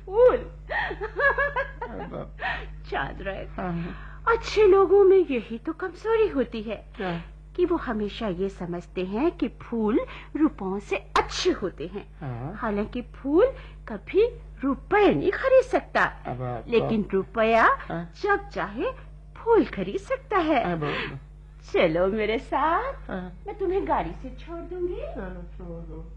फूल। चांद्र, अच्छे लोगों में यही तो कमजोरी होती है कि वो हमेशा ये समझते हैं कि फूल रुपयों से अच्छे होते हैं। हालांकि फूल कभी रुपए नहीं खरीद सकता, लेकिन रुपया जब चाहे फूल खरीद सकता है। चलो मेरे साथ, मैं तुम्हें गाड़ी से छोड़ दूंगी।